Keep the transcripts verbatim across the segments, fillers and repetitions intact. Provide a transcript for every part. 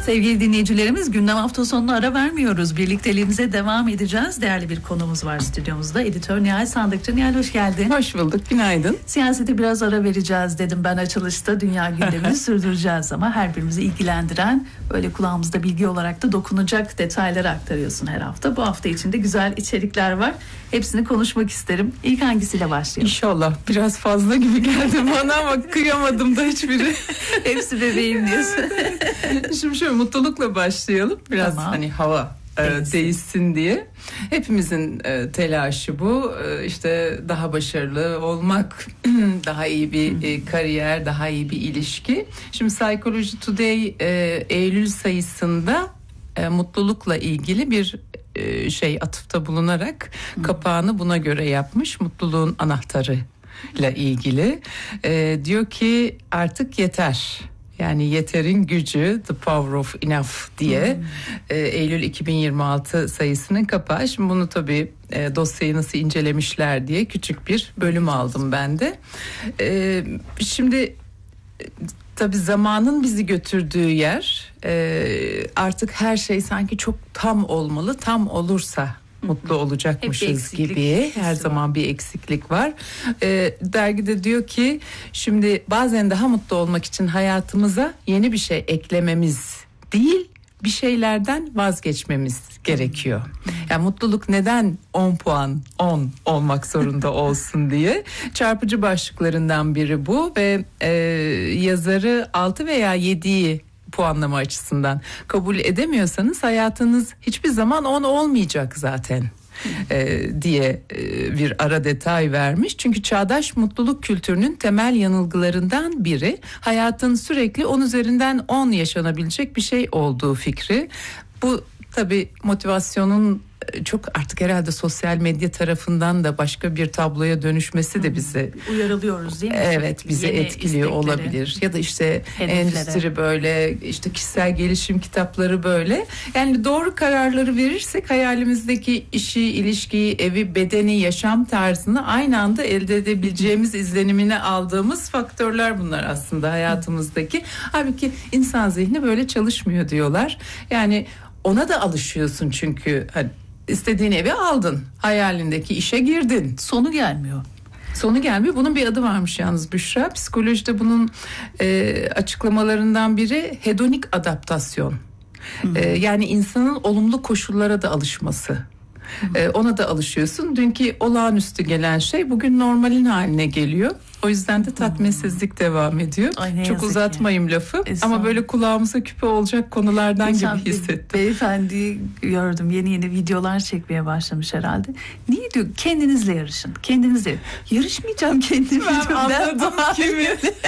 Sevgili dinleyicilerimiz, gündem hafta sonuna ara vermiyoruz. Birlikteliğimize devam edeceğiz. Değerli bir konuğumuz var stüdyomuzda. Editör Nihal Sandıkçı. Nihal, hoş geldin. Hoş bulduk, günaydın. Siyasete biraz ara vereceğiz dedim ben açılışta. Dünya gündemini sürdüreceğiz ama her birimizi ilgilendiren, böyle kulağımızda bilgi olarak da dokunacak detayları aktarıyorsun her hafta. Bu hafta içinde güzel içerikler var. Hepsini konuşmak isterim. İlk hangisiyle başlayalım? İnşallah. Biraz fazla gibi geldi bana ama kıyamadım da hiçbiri. Hepsi bebeğim diyorsun. Şimdi şöyle mutlulukla başlayalım. Biraz tamam. hani hava e, değişsin diye. Hepimizin e, telaşı bu. E, işte daha başarılı olmak, daha iyi bir e, kariyer, daha iyi bir ilişki. Şimdi Psychology Today e, Eylül sayısında e, mutlulukla ilgili bir e, şey atıfta bulunarak hmm. kapağını buna göre yapmış. Mutluluğun anahtarı ile ilgili. E, diyor ki artık yeter. Yani yeterin gücü, the power of enough diye hmm. e, Eylül iki bin yirmi altı sayısının kapağı. Şimdi bunu tabii e, dosyayı nasıl incelemişler diye küçük bir bölüm aldım ben de. E, şimdi tabii zamanın bizi götürdüğü yer, e, artık her şey sanki çok tam olmalı, tam olursa mutlu olacakmışız gibi. Her zaman bir eksiklik var. Ee, dergide diyor ki şimdi bazen daha mutlu olmak için hayatımıza yeni bir şey eklememiz değil, bir şeylerden vazgeçmemiz gerekiyor. Yani mutluluk neden on puan on olmak zorunda olsun diye çarpıcı başlıklarından biri bu ve e, yazarı altı veya yediyi puanlama açısından kabul edemiyorsanız hayatınız hiçbir zaman on olmayacak zaten e, diye e, bir ara detay vermiş. Çünkü çağdaş mutluluk kültürünün temel yanılgılarından biri hayatın sürekli on üzerinden on yaşanabilecek bir şey olduğu fikri. Bu tabii motivasyonun çok artık herhalde sosyal medya tarafından da başka bir tabloya dönüşmesi de bizi uyarılıyoruz değil mi? Evet, bizi Yeni etkiliyor istekleri, olabilir. Ya da işte hedeflere, endüstri böyle, işte kişisel gelişim kitapları böyle. Yani doğru kararları verirsek hayalimizdeki işi, ilişkiyi, evi, bedeni, yaşam tarzını aynı anda elde edebileceğimiz izlenimine aldığımız faktörler bunlar aslında hayatımızdaki. Halbuki insan zihni böyle çalışmıyor diyorlar. Yani ona da alışıyorsun çünkü hani istediğin evi aldın, hayalindeki işe girdin. Sonu gelmiyor. Sonu gelmiyor. Bunun bir adı varmış yalnız Büşra. Psikolojide bunun e, açıklamalarından biri hedonik adaptasyon. E, yani insanın olumlu koşullara da alışması. E, ona da alışıyorsun. Dünkü olağanüstü gelen şey bugün normalin haline geliyor. O yüzden de tatminsizlik devam ediyor. Ay, çok uzatmayayım ki lafı Esam. Ama böyle kulağımıza küpe olacak konulardan Geçen gibi hissettim. Beyefendiyi gördüm, yeni yeni videolar çekmeye başlamış herhalde. Niye diyor kendinizle yarışın, kendinizle yarışmayacağım kendimle. Ben anladım ben kimi.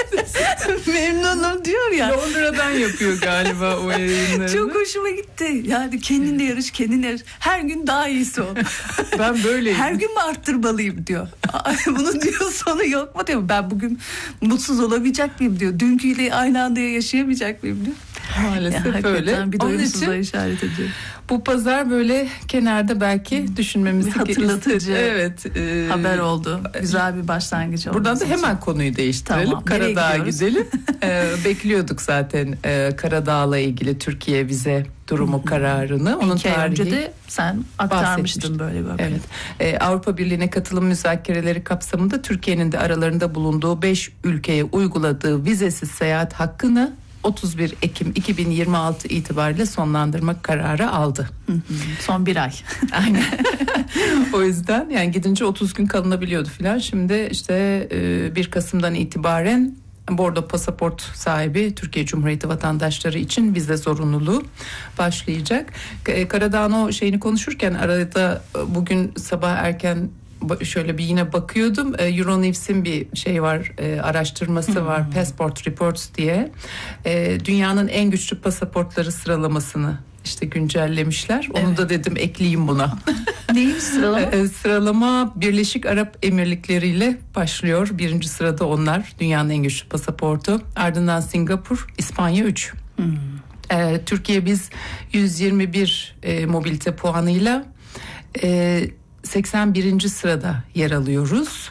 Memnunum diyor ya. Londra'dan yapıyor galiba o yayınları. Çok hoşuma gitti. Yani kendinle yarış, kendinle yarış. Her gün daha iyisi ol. Ben böyleyim. Her gün mü arttırmalıyım diyor. Bunu diyor sonu yok mu diyor. Ben bugün mutsuz olamayacak mıyım diyor. Dünküyle aynı anda yaşayamayacak mıyım diyor. Maalesef ya, öyle. Bir doyumsuzluğa işaret ediyor. Bu pazar böyle kenarda belki düşünmemizi hatırlatıcı evet, e, haber oldu. Güzel bir başlangıç oldu. Buradan da hemen için. Konuyu değiştirelim. Tamam, Karadağ'a gidelim. e, bekliyorduk zaten e, Karadağ'la ilgili Türkiye vize durumu kararını. Onun İki ay önce de sen aktarmıştın böyle bir Evet. E, Avrupa Birliği'ne katılım müzakereleri kapsamında Türkiye'nin de aralarında bulunduğu beş ülkeye uyguladığı vizesiz seyahat hakkını otuz bir Ekim iki bin yirmi altı itibariyle sonlandırmak kararı aldı. Hı hı. Son bir ay. Aynen. O yüzden yani gidince otuz gün kalınabiliyordu filan. Şimdi işte bir Kasım'dan itibaren bordo pasaport sahibi Türkiye Cumhuriyeti vatandaşları için vize zorunluluğu başlayacak. Karadağ'ın o şeyini konuşurken arada bugün sabah erken şöyle bir yine bakıyordum. Euronews'in bir şey var, araştırması hmm. var, Passport Reports diye. Dünyanın en güçlü pasaportları sıralamasını işte güncellemişler. Onu evet. da dedim ekleyeyim buna. Neymiş sıralama? Sıralama Birleşik Arap Emirlikleri ile başlıyor. Birinci sırada onlar. Dünyanın en güçlü pasaportu. Ardından Singapur, İspanya üç. Hmm. Ee, Türkiye biz yüz yirmi bir e, mobilite puanıyla e, seksen birinci sırada yer alıyoruz.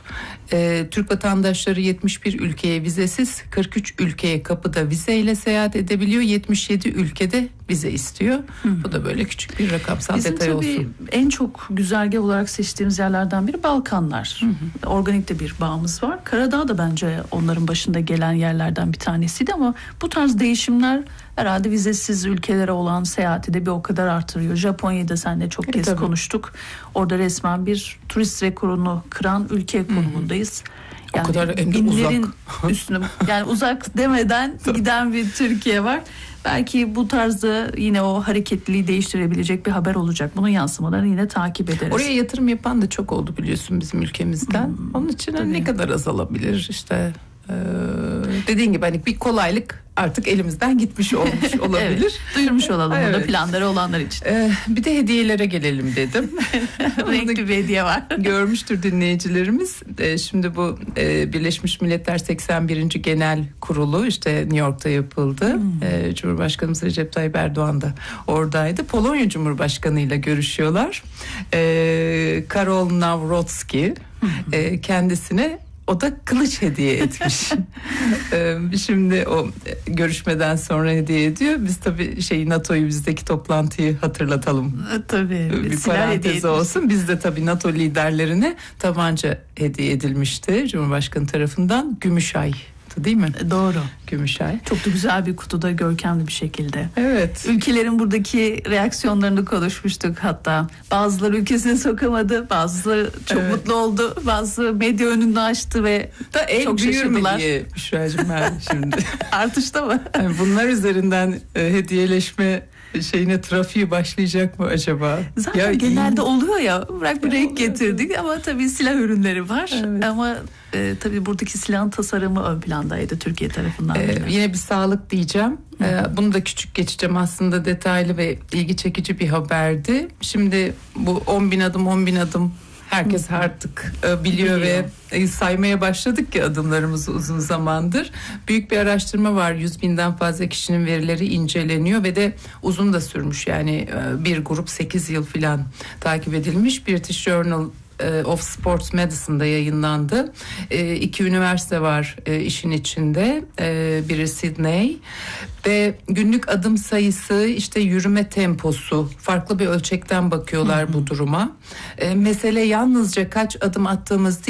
Ee, Türk vatandaşları yetmiş bir ülkeye vizesiz, kırk üç ülkeye kapıda vizeyle seyahat edebiliyor. yetmiş yedi ülkede vize istiyor. Hı. Bu da böyle küçük bir rakamsal Bizim detay tabii olsun. En çok güzergah olarak seçtiğimiz yerlerden biri Balkanlar. Hı hı. Organik de bir bağımız var. Karadağ da bence onların başında gelen yerlerden bir tanesiydi ama bu tarz değişimler herhalde vizesiz ülkelere olan seyahati de bir o kadar artırıyor. Japonya'da seninle çok kez e, konuştuk. Orada resmen bir turist rekorunu kıran ülke konumundayız. Yani o kadar binlerin uzak. üstüne yani uzak demeden giden bir Türkiye var. Belki bu tarzda yine o hareketliliği değiştirebilecek bir haber olacak. Bunun yansımalarını yine takip ederiz. Oraya yatırım yapan da çok oldu biliyorsun bizim ülkemizden. Hmm, Onun için hani ne kadar azalabilir işte. Ee, dediğin gibi hani bir kolaylık artık elimizden gitmiş olmuş olabilir. Evet, duyurmuş olalım evet. Burada planları olanlar için. Ee, bir de hediyelere gelelim dedim. Renkli bir hediye var. Görmüştür dinleyicilerimiz. Ee, şimdi bu e, Birleşmiş Milletler seksen birinci Genel Kurulu işte New York'ta yapıldı. Hmm. Ee, Cumhurbaşkanımız Recep Tayyip Erdoğan da oradaydı. Polonya Cumhurbaşkanı ile görüşüyorlar. Ee, Karol Nawrocki e, kendisine o da kılıç hediye etmiş. Şimdi o görüşmeden sonra hediye ediyor. Biz tabii şey NATO'yu bizdeki toplantıyı hatırlatalım. Tabii. Bir parantez olsun. Biz de tabii NATO liderlerine tabanca hediye edilmişti Cumhurbaşkanı tarafından. Gümüşay. Değil mi? Doğru. Gümüşay. Çok da güzel bir kutuda, görkemli bir şekilde. Evet. Ülkelerin buradaki reaksiyonlarını konuşmuştuk hatta. Bazıları ülkesine sokamadı, bazıları çok evet. mutlu oldu, bazı medya önünü açtı ve da el çok şaşırdılar. Diye Büşra'cığım ben şimdi. Artışta mı? Yani bunlar üzerinden e, hediyeleşme şeyine trafiği başlayacak mı acaba? Zaten ya, genelde iyi. Oluyor ya. Bırak bir renk getirdik ama tabii silah ürünleri var. Evet. Ama e, tabii buradaki silahın tasarımı ön plandaydı Türkiye tarafından. Ee, yine bir sağlık diyeceğim. Ee, bunu da küçük geçeceğim, aslında detaylı ve ilgi çekici bir haberdi. Şimdi bu on bin adım on bin adım herkes artık e, biliyor, biliyor ve e, saymaya başladık ya adımlarımızı uzun zamandır. Büyük bir araştırma var. yüz binden fazla kişinin verileri inceleniyor ve de uzun da sürmüş. Yani e, bir grup sekiz yıl falan takip edilmiş. British Journal of Sports Medicine'da yayınlandı. E, iki üniversite var e, işin içinde. E, biri Sydney ve günlük adım sayısı, işte yürüme temposu, farklı bir ölçekten bakıyorlar hı hı. bu duruma. E, mesele yalnızca kaç adım attığımız değil.